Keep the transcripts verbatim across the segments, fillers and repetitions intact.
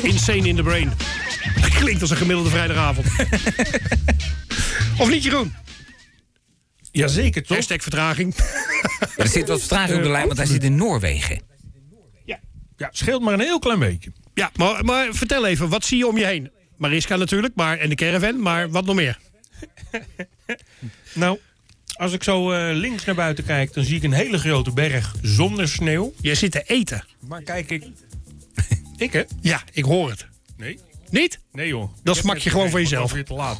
Insane in the Brain. Dat klinkt als een gemiddelde vrijdagavond. Of niet, Jeroen? Jazeker, toch? Hashtag vertraging. Er zit wat vertraging op de lijn, want hij zit in Noorwegen. Ja, ja scheelt maar een heel klein beetje. Ja, maar, maar vertel even, wat zie je om je heen? Mariska natuurlijk, maar, en de caravan, maar wat nog meer? Nou, als ik zo uh, links naar buiten kijk, dan zie ik een hele grote berg zonder sneeuw. Jij zit te eten. Maar kijk ik... ik, hè? Ja, ik hoor het. Nee. Niet? Nee, joh. Dan smak je gewoon van jezelf. weer te laat.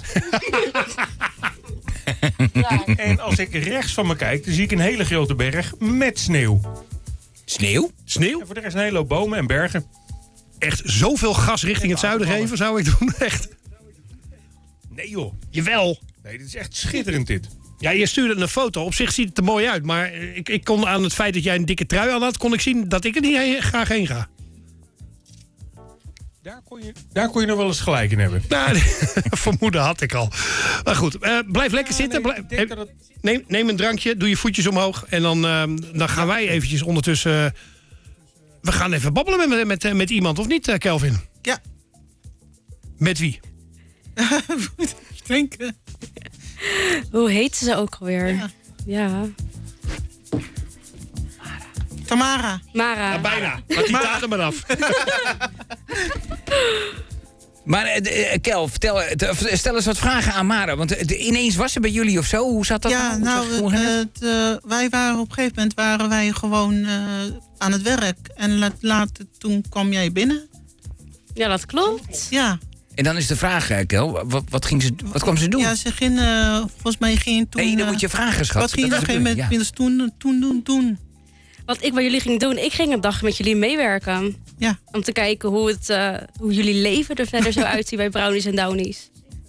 En als ik rechts van me kijk, dan zie ik een hele grote berg met sneeuw. Sneeuw? Sneeuw? En voor de rest een hele hoop bomen en bergen. Echt zoveel gas richting het zuiden geven, zou ik doen? Echt. Nee, joh. Jawel. Nee, dit is echt schitterend, dit. Ja, je stuurde een foto. Op zich ziet het er mooi uit. Maar ik, ik kon aan het feit dat jij een dikke trui aan had, kon ik zien dat ik er niet heen, graag heen ga. Daar kon, je, daar kon je nog wel eens gelijk in hebben. Nou, vermoeden had ik al. Maar goed, uh, blijf lekker ja, zitten. Nee, blijf, het... neem, neem een drankje, doe je voetjes omhoog. En dan, uh, dan gaan wij eventjes ondertussen... Uh, we gaan even babbelen met, met, met iemand, of niet, uh, Kelvin? Ja. Met wie? Moet ik denken. Hoe heet ze ook alweer? Ja. ja. Tamara. Mara. Ja, bijna. Laat die datum maar af. Maar uh, Kel, vertel, uh, stel eens wat vragen aan Mara. Want uh, ineens was ze bij jullie of zo. Hoe zat dat? Ja, nou, nou uh, het, uh, wij waren op een gegeven moment waren wij gewoon uh, aan het werk. En laat, later, toen kwam jij binnen. Ja, dat klopt. Ja. En dan is de vraag, uh, Kel, wat, wat, ging ze, wat kwam ze doen? Ja, ze ging, uh, volgens mij ging toen... Nee, dan uh, moet je vragen, schat. Wat ging ze op een gegeven moment ja. toen, toen doen, doen? Wat ik bij jullie ging doen, ik ging een dag met jullie meewerken. Ja. Om te kijken hoe, het, uh, hoe jullie leven er verder zo uitziet bij Brownies en Downies.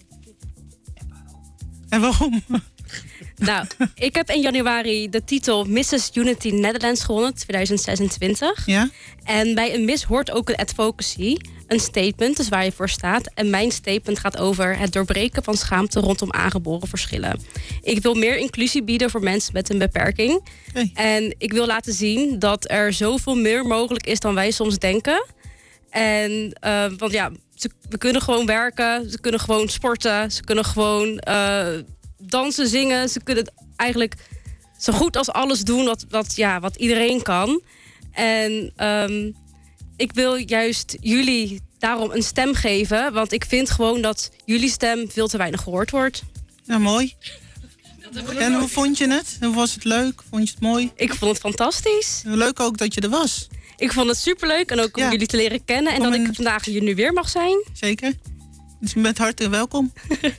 En waarom? Nou, ik heb in januari de titel missus Unity Netherlands gewonnen, twintig zesentwintig. Ja. En bij een Miss hoort ook een advocacy, een statement, dus waar je voor staat. En mijn statement gaat over het doorbreken van schaamte rondom aangeboren verschillen. Ik wil meer inclusie bieden voor mensen met een beperking. Okay. En ik wil laten zien dat er zoveel meer mogelijk is dan wij soms denken. En, uh, want ja, ze, we kunnen gewoon werken, ze kunnen gewoon sporten, ze kunnen gewoon... Uh, dansen, zingen. Ze kunnen eigenlijk zo goed als alles doen wat, wat, ja, wat iedereen kan. En um, ik wil juist jullie daarom een stem geven. Want ik vind gewoon dat jullie stem veel te weinig gehoord wordt. Ja, mooi. En hoe vond je het? Hoe was het leuk? Vond je het mooi? Ik vond het fantastisch. Leuk ook dat je er was. Ik vond het superleuk en ook om ja. jullie te leren kennen. En Kom dat in... ik vandaag hier nu weer mag zijn. Zeker. Dus je bent hartelijk welkom.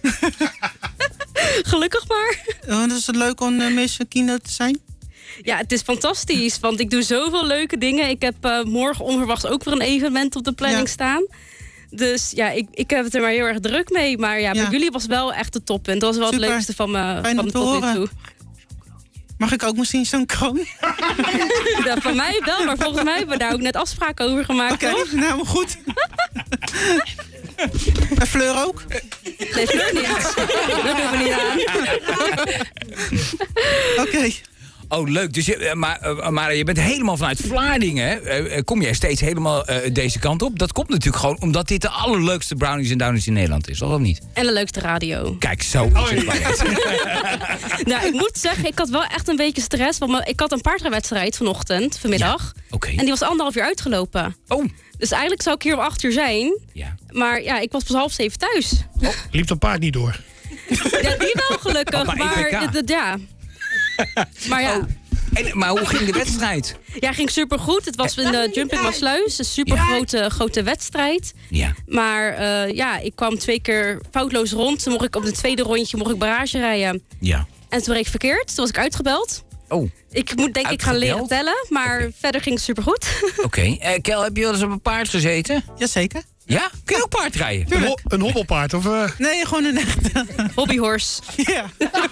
Gelukkig maar. Oh, is het leuk om uh, Miss Kino te zijn? Ja, het is fantastisch, want ik doe zoveel leuke dingen. Ik heb uh, morgen onverwachts ook weer een evenement op de planning ja. staan. Dus ja, ik, ik heb het er maar heel erg druk mee. Maar ja, ja. met jullie was wel echt de top. En dat was wel Super. het leukste van me van de tot nu toe. Mag ik ook misschien zo'n kroon? Ja, van mij wel, maar volgens mij hebben we daar ook net afspraken over gemaakt. Oké, okay, nou goed. En Fleur ook? Nee, Fleur niet. Dat doen we niet aan. Oké. Okay. Oh, leuk. Dus je, maar, uh, maar je bent helemaal vanuit Vlaardingen. Uh, kom jij steeds helemaal uh, deze kant op? Dat komt natuurlijk gewoon omdat dit de allerleukste Brownies en Downies in Nederland is, of niet? En de leukste radio. Kijk, zo is het bij Nou, ik moet zeggen, ik had wel echt een beetje stress. Want ik had een paardrijwedstrijd vanochtend, vanmiddag. Ja, okay. En die was anderhalf uur uitgelopen. Oh. Dus eigenlijk zou ik hier om acht uur zijn. Ja. Maar ja, ik was pas half zeven thuis. Oh, liep dat paard niet door? Ja, die wel gelukkig. Oh, maar maar dit, ja. Maar ja. Oh. En, maar hoe ging de wedstrijd? Ja, ging supergoed. Het was in de Jumping Maasluis. Een super grote, grote wedstrijd. Ja. Maar uh, ja, ik kwam twee keer foutloos rond. Toen mocht ik op het tweede rondje mocht ik barrage rijden. Ja. En toen reed ik verkeerd. Toen was ik uitgebeld. Oh. Ik moet denk ik gaan leren tellen. Maar okay. verder ging het supergoed. Oké. Okay. Uh, Kel, heb je wel eens op een paard gezeten? Jazeker. Ja? Kun je ook paard rijden? Een, ho- een hobbelpaard? Of, uh... Nee, gewoon een echte. Hobbyhorse. Ja.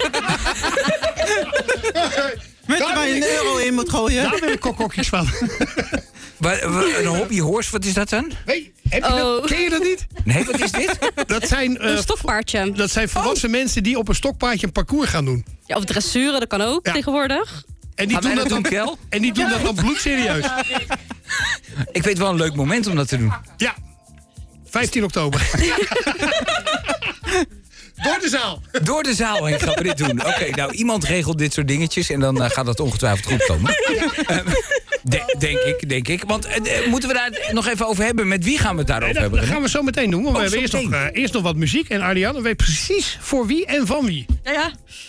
Met je maar een euro in moet gooien. Daar ben ik kokkokjes van. Een hobbyhorse, wat is dat dan? Nee, heb je oh. dat? Ken je dat niet? Nee, wat is dit? Dat zijn, uh, een stokpaardje. Dat zijn volwassen oh. mensen die op een stokpaardje een parcours gaan doen. Ja, of dressuren, dat kan ook ja. tegenwoordig. En die Gaan doen dat doen, dan, Kel? En die doen ja. dat dan bloedserieus. Ik weet wel een leuk moment om dat te doen. Ja. vijftien oktober. Door de zaal. Door de zaal heen gaan we dit doen. Oké, okay, nou, iemand regelt dit soort dingetjes en dan uh, gaat dat ongetwijfeld goed komen. Uh, de, denk ik, denk ik. Want uh, moeten we daar nog even over hebben? Met wie gaan we het daarover nee, dat, hebben? Dat gaan we zo meteen doen. Want oh, we hebben eerst nog, uh, eerst nog wat muziek. En Ariane weet precies voor wie en van wie. Ja, ja.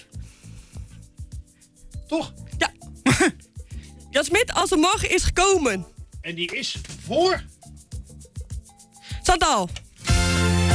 Toch? Ja. Jan Smit, als er morgen is gekomen. En die is voor... Chantal.